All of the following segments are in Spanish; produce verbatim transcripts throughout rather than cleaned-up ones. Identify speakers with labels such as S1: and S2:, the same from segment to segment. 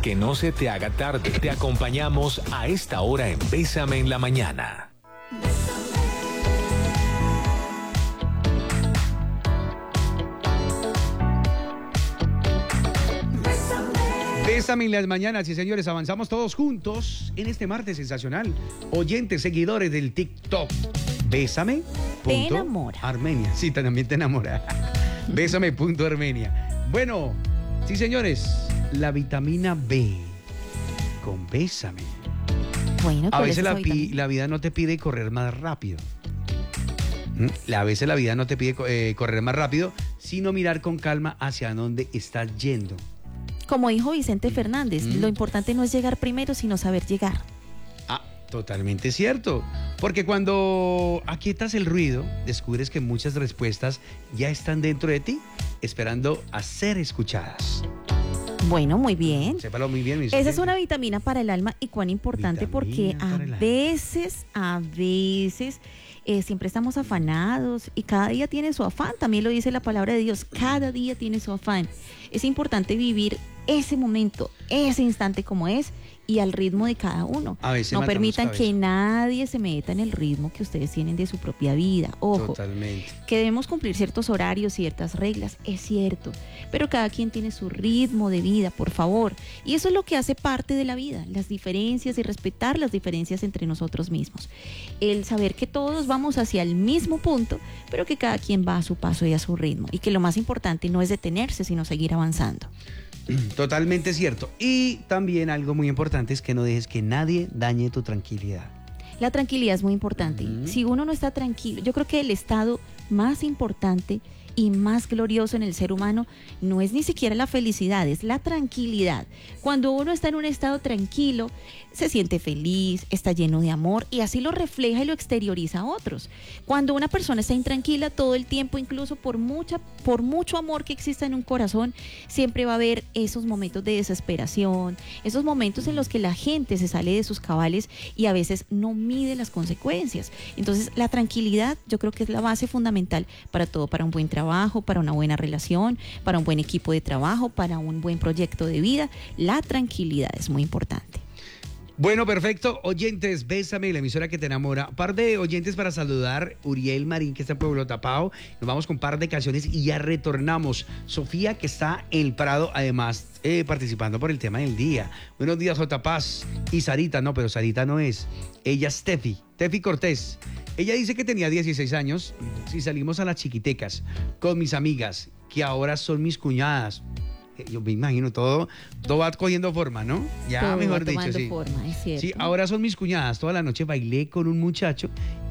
S1: que no se te haga tarde, te acompañamos a esta hora en Bésame en la Mañana.
S2: Bésame en las mañanas, y señores, avanzamos todos juntos en este martes sensacional. Oyentes, seguidores del TikTok. Bésame.
S3: Te enamora.
S2: Armenia. Sí, también te enamora. Bésame punto Armenia. Bueno, sí, señores, la vitamina B con Bésame.
S3: Bueno,
S2: a veces
S3: es
S2: la,
S3: pi,
S2: la vida no te pide correr más rápido. ¿Mm? A veces la vida no te pide eh, correr más rápido, sino mirar con calma hacia dónde estás yendo.
S3: Como dijo Vicente Fernández, mm. lo importante no es llegar primero, sino saber llegar.
S2: Ah, totalmente cierto. Porque cuando aquietas el ruido, descubres que muchas respuestas ya están dentro de ti, esperando a ser escuchadas.
S3: Bueno, muy bien.
S2: Sépalo muy bien.
S3: Esa es una vitamina para el alma, y cuán importante, vitamina porque a veces, a veces... Eh, siempre estamos afanados y cada día tiene su afán, también lo dice la palabra de Dios, cada día tiene su afán. Es importante vivir ese momento, ese instante como es y al ritmo de cada uno.
S2: A veces
S3: no permitan
S2: cabeza.
S3: que nadie se meta en el ritmo que ustedes tienen de su propia vida. Ojo,
S2: totalmente.
S3: Que debemos cumplir ciertos horarios, ciertas reglas, es cierto, pero cada quien tiene su ritmo de vida, por favor. Y eso es lo que hace parte de la vida, las diferencias y respetar las diferencias entre nosotros mismos. El saber que todos vamos hacia el mismo punto, pero que cada quien va a su paso y a su ritmo. Y que lo más importante no es detenerse, sino seguir avanzando.
S2: Totalmente cierto. Y también algo muy importante es que no dejes que nadie dañe tu tranquilidad.
S3: La tranquilidad es muy importante. Uh-huh. Si uno no está tranquilo, yo creo que el estado más importante y más glorioso en el ser humano no es ni siquiera la felicidad, es la tranquilidad. Cuando uno está en un estado tranquilo, se siente feliz, está lleno de amor y así lo refleja y lo exterioriza a otros. Cuando una persona está intranquila todo el tiempo, incluso por mucha, por mucho amor que exista en un corazón, siempre va a haber esos momentos de desesperación, esos momentos en los que la gente se sale de sus cabales y a veces no mide las consecuencias. Entonces, la tranquilidad yo creo que es la base fundamental para todo, para un buen trabajo, para una buena relación, para un buen equipo de trabajo, para un buen proyecto de vida. La tranquilidad es muy importante.
S2: Bueno, perfecto. Oyentes, Bésame, la emisora que te enamora. Par de oyentes para saludar. Uriel Marín, que está en Pueblo Tapao. Nos vamos con un par de canciones y ya retornamos. Sofía, que está en el Prado, además eh, participando por el tema del día. Buenos días, J. Paz. Y Sarita, no, pero Sarita no es. Ella es Tefi, Tefi Cortés. Ella dice que tenía dieciséis años y salimos a las chiquitecas con mis amigas, que ahora son mis cuñadas. Yo me imagino, todo, todo va cogiendo forma, ¿no? Ya,
S3: todo
S2: mejor
S3: va
S2: dicho, sí.
S3: Forma, es cierto.
S2: Sí, ahora son mis cuñadas. Toda la noche bailé con un muchacho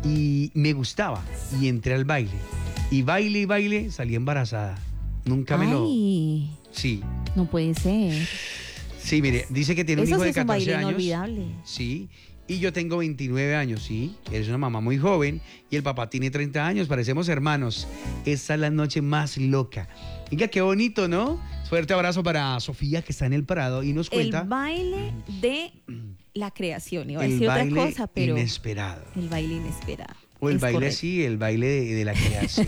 S2: y me gustaba. Y entré al baile. Y baile y baile, salí embarazada. Nunca me
S3: Ay,
S2: lo... Sí.
S3: No puede ser.
S2: Sí, mire, dice que tiene un
S3: Eso
S2: hijo
S3: sí
S2: de
S3: es un
S2: catorce
S3: baile
S2: años.
S3: inolvidable.
S2: Sí. Y yo tengo veintinueve años, sí. Eres una mamá muy joven y el papá tiene treinta años. Parecemos hermanos. Esta es la noche más loca. Oiga, qué bonito, ¿no? Fuerte abrazo para Sofía, que está en el Prado y nos cuenta.
S3: El baile de la creación. Iba a
S2: el
S3: decir otra
S2: baile
S3: cosa, pero.
S2: Inesperado.
S3: El baile inesperado.
S2: O el
S3: es
S2: baile,
S3: correcto.
S2: sí, el baile de, de la creación.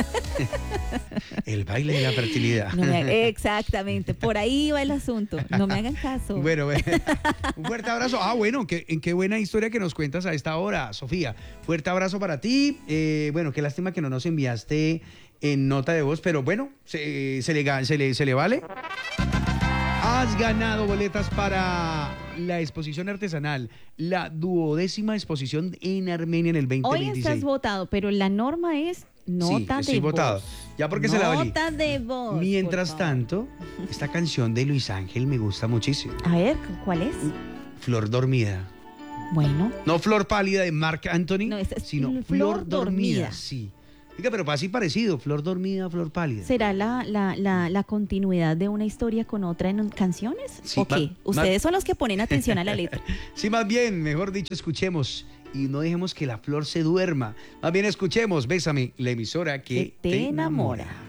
S2: El baile de la fertilidad.
S3: No me ha- exactamente, por ahí va el asunto. No me hagan caso.
S2: Bueno, bueno, un fuerte abrazo. Ah, bueno, qué, en qué buena historia que nos cuentas a esta hora, Sofía. Fuerte abrazo para ti. Eh, bueno, qué lástima que no nos enviaste en nota de voz, pero bueno, se, se, le, ga- se, le, se le vale. Has ganado boletas para la exposición artesanal, la duodécima exposición en Armenia en el veinte
S3: Hoy
S2: veintiséis.
S3: estás votado, pero la norma es nota
S2: Sí, estoy
S3: de
S2: votado.
S3: voz.
S2: Ya porque se la valí.
S3: Nota de voz.
S2: Mientras
S3: por favor.
S2: tanto, esta canción de Luis Ángel me gusta muchísimo.
S3: A ver, ¿cuál es?
S2: Flor dormida.
S3: Bueno.
S2: No Flor pálida de Marc Anthony,
S3: No, esta es
S2: sino
S3: Flor
S2: Flor, dormida.
S3: dormida.
S2: Sí. Oiga, pero así parecido, Flor dormida, Flor pálida.
S3: ¿Será la, la, la, la continuidad de una historia con otra en canciones?
S2: Sí,
S3: ¿O qué?
S2: ma-
S3: Ustedes
S2: ma-
S3: son los que ponen atención a la letra.
S2: Sí, más bien, mejor dicho, escuchemos y no dejemos que la flor se duerma. Más bien escuchemos, Bésame, la emisora que,
S3: Que te enamora.